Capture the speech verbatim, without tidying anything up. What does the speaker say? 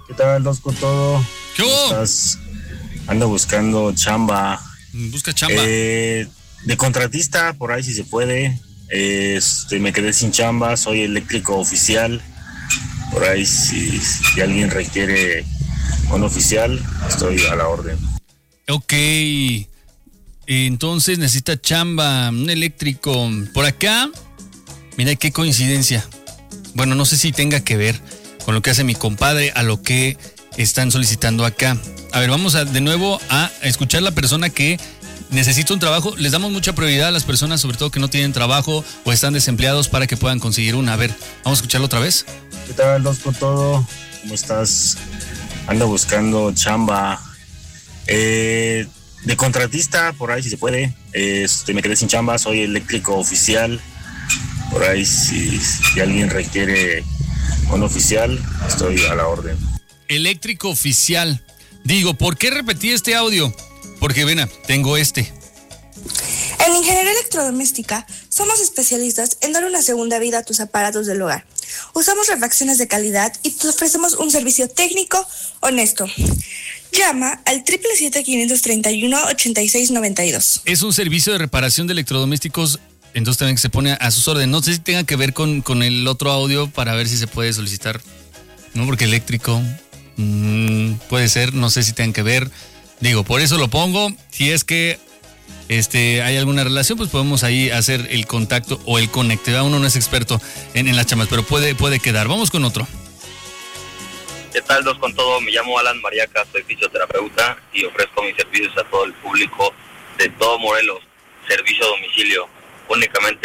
¿Qué tal, Dos con todo? ¿Qué hubo? ¿Estás? Ando buscando chamba. Busca chamba. Eh, de contratista, por ahí si se puede. Este, me quedé sin chamba, soy eléctrico oficial. Por ahí si, si alguien requiere un oficial, estoy a la orden. Ok. Entonces necesita chamba, un eléctrico. Por acá, mira qué coincidencia. Bueno, no sé si tenga que ver con lo que hace mi compadre a lo que están solicitando acá. A ver, vamos a, de nuevo a escuchar la persona que necesita un trabajo. Les damos mucha prioridad a las personas, sobre todo que no tienen trabajo o están desempleados, para que puedan conseguir una. A ver, vamos a escucharlo otra vez. ¿Qué tal, Dos con todo? ¿Cómo estás? Ando buscando chamba. Eh, de contratista, por ahí si se puede. Este, me quedé sin chamba, soy eléctrico oficial. Por ahí si, si alguien requiere un oficial, estoy a la orden. Eléctrico oficial. Digo, ¿por qué repetí este audio? Porque, ven, tengo este. En Ingeniería Electrodoméstica somos especialistas en dar una segunda vida a tus aparatos del hogar. Usamos refacciones de calidad y te ofrecemos un servicio técnico honesto. Llama al siete siete siete, cinco tres uno, ocho seis nueve dos. Es un servicio de reparación de electrodomésticos, entonces también se pone a sus órdenes. No sé si tenga que ver con, con el otro audio para ver si se puede solicitar. No, porque eléctrico mmm, puede ser, no sé si tengan que ver. Digo, por eso lo pongo. Si es que este, hay alguna relación, pues podemos ahí hacer el contacto o el conecte. Uno no es experto en, en las chamas, pero puede, puede quedar. Vamos con otro. ¿Qué tal, Dos con todo? Me llamo Alan Mariaca, soy fisioterapeuta y ofrezco mis servicios a todo el público de todo Morelos. Servicio a domicilio. Únicamente